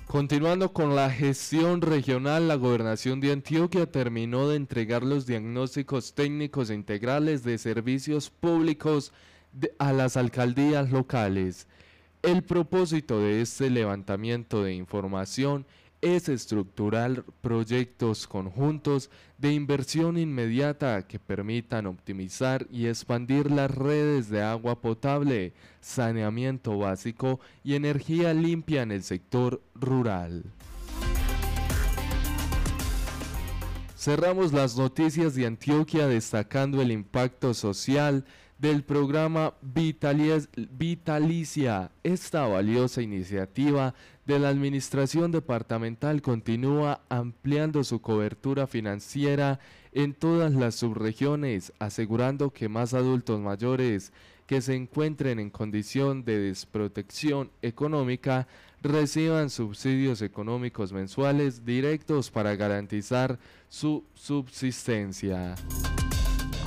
Continuando con la gestión regional, la Gobernación de Antioquia terminó de entregar los diagnósticos técnicos e integrales de servicios públicos a las alcaldías locales. El propósito de este levantamiento de información es estructurar proyectos conjuntos de inversión inmediata que permitan optimizar y expandir las redes de agua potable, saneamiento básico y energía limpia en el sector rural. Cerramos las noticias de Antioquia destacando el impacto social del programa Vitalicia. Esta valiosa iniciativa de la Administración Departamental continúa ampliando su cobertura financiera en todas las subregiones, asegurando que más adultos mayores que se encuentren en condición de desprotección económica reciban subsidios económicos mensuales directos para garantizar su subsistencia.